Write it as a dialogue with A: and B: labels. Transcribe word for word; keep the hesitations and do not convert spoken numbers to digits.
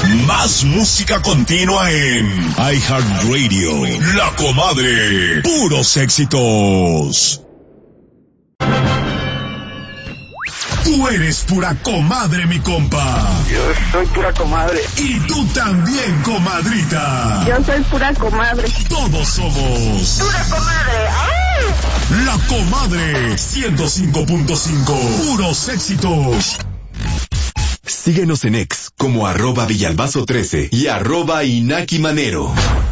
A: Más música continua en iHeartRadio. La Comadre. Puros éxitos. Tú eres pura comadre, mi compa.
B: Yo soy pura comadre.
A: Y tú también, comadrita.
B: Yo soy pura comadre.
A: Todos somos
B: pura comadre. ¡Ay!
A: La Comadre ciento cinco punto cinco. Puros éxitos.
C: Síguenos en X como arroba Villalbazo trece y arroba Inaki Manero.